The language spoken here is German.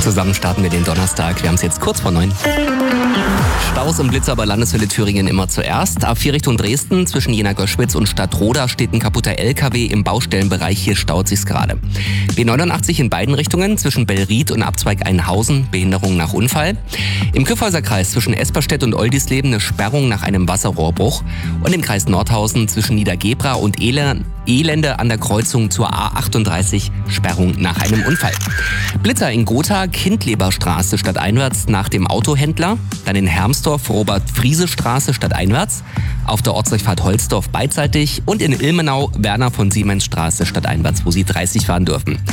Zusammen starten wir den Donnerstag. Wir haben es jetzt kurz vor 9. Staus und Blitzer bei Landeshölle Thüringen immer zuerst. A4 Richtung Dresden zwischen Jena-Göschwitz und Stadtroda steht ein kaputter LKW im Baustellenbereich. Hier staut sich's gerade. B89 in beiden Richtungen zwischen Bellried und Abzweig Einhausen. Behinderung nach Unfall. Im Kyffhäuserkreis zwischen Esperstedt und Oldisleben eine Sperrung nach einem Wasserrohrbruch. Und im Kreis Nordhausen zwischen Niedergebra und Elende an der Kreuzung zur A38 Sperrung nach einem Unfall. Blitzer in Gotha, Kindleberstraße stadteinwärts nach dem Autohändler. Dann in Hermsdorf, Robert-Friese-Straße stadteinwärts. Auf der Ortsdurchfahrt Holzdorf beidseitig. Und in Ilmenau, Werner von Siemens Straße stadteinwärts, wo Sie 30 fahren dürfen.